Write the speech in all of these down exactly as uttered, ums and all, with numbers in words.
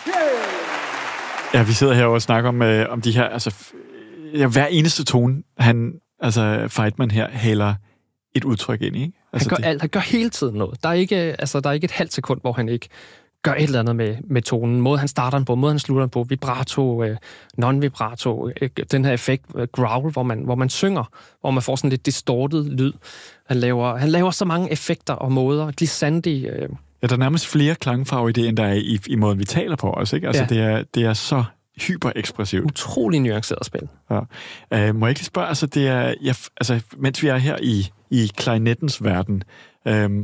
Ja, vi sidder her og snakker om, øh, om de her, altså, ja, hver eneste tone, han, altså, Feidman her, hælder et udtryk ind i, ikke? Altså, han gør det... alt, han gør hele tiden noget. Der er ikke, altså, der er ikke et halvt sekund, hvor han ikke gør et eller andet med, med tonen. Måde han starter den på, måde han slutter den på, vibrato, øh, non-vibrato, øh, den her effekt, øh, growl, hvor man, hvor man synger, hvor man får sådan lidt distorted lyd. Han laver, han laver så mange effekter og måder, glissandi. Øh. Ja, der er nærmest flere klangfarver i det, end der er i, i måden, vi taler på os, ikke? Altså, ja. det, er, det er så hyperekspressivt. Utrolig nuanceret spil. Ja. Uh, må jeg ikke lige spørge, altså, det er, ja, altså, mens vi er her i, i klarinettens verden, øhm,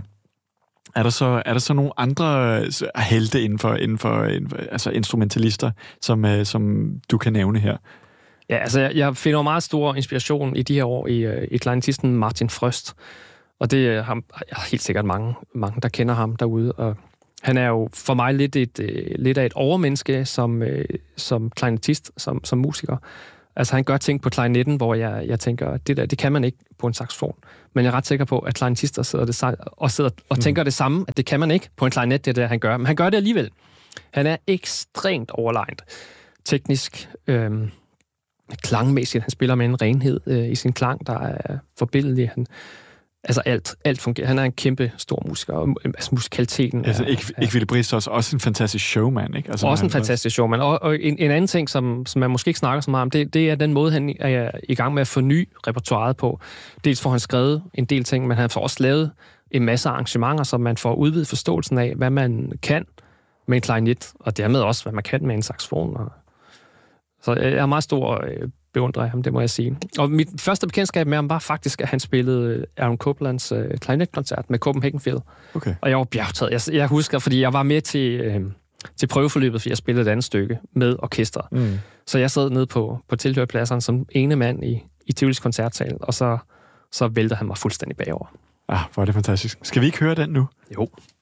Er der, så, er der så nogle andre helte inden for, inden for, inden for altså instrumentalister, som, uh, som du kan nævne her? Ja, altså jeg, jeg finder meget stor inspiration i de her år i, i klarinettisten Martin Frøst. Og det er ham, jeg har helt sikkert mange, mange, der kender ham derude. Og han er jo for mig lidt, et, lidt af et overmenneske som, som klarinettist, som, som musiker. Altså han gør ting på klarinetten, hvor jeg, jeg tænker, det der, det kan man ikke på en saxofon. Men jeg er ret sikker på, at klarinettister sidder det, og, sidder og mm. tænker det samme, at det kan man ikke på en klarinet, det er det, han gør. Men han gør det alligevel. Han er ekstremt overlegnet. Teknisk, øh, klangmæssigt. Han spiller med en renhed øh, i sin klang, der er forbilledelig. Han, altså alt, alt fungerer. Han er en kæmpe stor musiker, og altså musikaliteten altså, er... Ikke, ikke Ville Briest også, også en fantastisk showman, ikke? Altså, også en fantastisk showman. Og, og en, en anden ting, som, som man måske ikke snakker så meget om, det, det er den måde, han er i gang med at forny repertoiret på. Dels får han skrevet en del ting, men han får også lavet en masse arrangementer, så man får udvidet forståelsen af, hvad man kan med en klarinet, og dermed også, hvad man kan med en saxofon. Og... Så jeg er meget stor øh, beundrer af ham, det må jeg sige. Og mit første bekendtskab med ham var faktisk, at han spillede Aaron Coplands øh, klarinetkoncert med Copenhagen Phil. Okay. Og jeg var bjergtaget. Jeg, jeg husker, fordi jeg var med til, øh, til prøveforløbet, fordi jeg spillede et andet stykke med orkester. Mm. Så jeg sad nede på, på tilhørpladserne som ene mand i, i Tivolis koncertsal, og så, så væltede han mig fuldstændig bagover. Ah, hvor er det fantastisk. Skal vi ikke høre den nu? Jo.